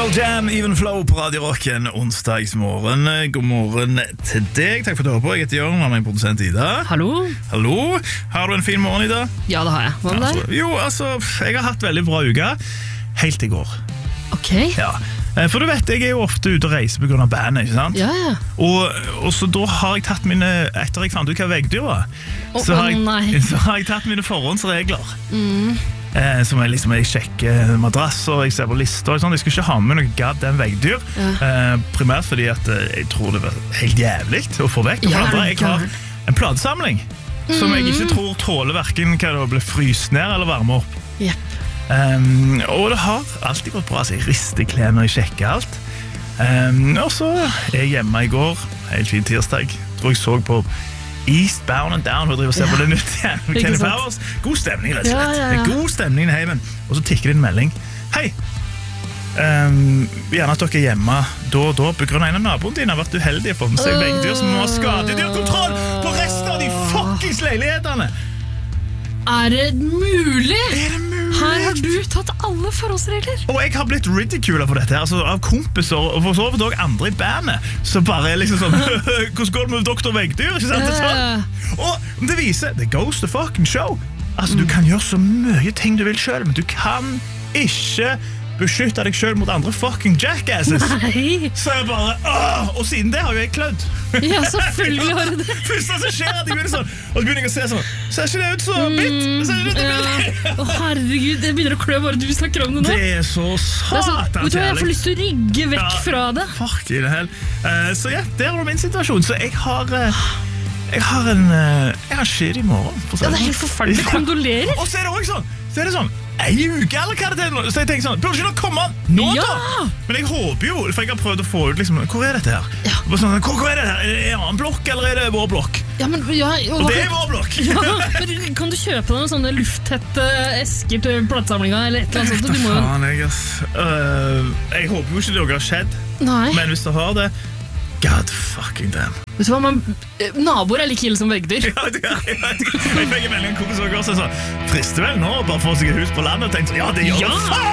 Pearl Jam, Even Flow på Radio Rocken onsdagsmorgen. God morgen til deg. Takk for at du hører på. Jeg heter Jørgen, og min produsent Ida. Hallo. Hallo. Har du en fin morgen, Ida? Ja, det har jeg. Hva med deg? Jo, jeg har hatt veldig bra uke. Helt i går. Ok. Ja. For du vet, jeg jo ofte ute og reiser på grunn av bandet, ikke sant? Ja. Og så da har jeg tatt mine, etter jeg fant ut hva veggdyr var, så har jeg tatt mine forhåndsregler. Som jeg sjekker madrasser, jeg ser på lister og sånn. Jeg skal ikke ha med noe goddamn veggdyr, primært fordi at jeg tror det var helt jævlig å få vekk. Og for andre, jeg har en platesamling som jeg ikke tror tåler hverken hva det blir fryst ned eller varme opp. Og det har alltid gått bra, så jeg rister klærne og jeg sjekker alt. Og så er jeg hjemme i går, helt fin tirsdag, tror jeg så på Eastbound and Down, og driver og ser på det nytt igjen. Kenny Powers. God stemning, rett og slett. Det er god stemning i heimen. Og så tikker det en melding. Hei! Gjerne at dere er hjemme da og da, på grunn av en av naboen dine har vært uheldige for med seg veggdyr som må ha skadedyrkontroll på resten av de fuckings leilighetene. Er det mulig? Er det mulig? Her har du tatt alle forholdsregler. Og jeg har blitt ridiculet for dette her, altså av kompiser og for så vidt også andre i bandet, så bare liksom sånn hvordan går det med doktor Veggdyr, ikke sant? Sånn. Og det viser, det goes the fucking show. Altså du kan gjøre så mye ting du vil selv, men du kan ikke beskytte deg selv mot andre fucking jackasses. Nei. Så jeg bare, og siden det har jo jeg klødd. Ja, selvfølgelig har du det. Først så skjer at jeg begynner sånn, og så begynner jeg å se sånn, ser ikke det ut så bitt? Herregud, det begynner å klø bare du snakker om det nå. Det er så satans jeg får lyst til å rygge vekk fra det. Fuck i det hell. Så ja, det var min situasjon. Så jeg har skjedd i morgen. Ja, det er helt forferdelig. Kondolerer. Og så er det også sånn, en uke eller hva det er, så jeg tenker sånn, burde ikke nå komme nå da? Men jeg håper jo, for jeg har prøvd å få ut liksom, hvor er dette her? Sånn, hvor er det her? Er det en annen blokk, eller er det vår blokk? Ja, men, og det er vår blokk! Men kan du kjøpe deg noen sånne lufttette esker til platesamlinga, eller et eller annet sånt? Jeg håper jo ikke det har skjedd. Nei. Men hvis det har det, god fucking damn. Vet du hva, naboer er like ille som veggdyr. Jeg fikk en melding en kompis og så frister vel nå, bare få seg et hus på landet, og tenkte, ja, det gjør det faen!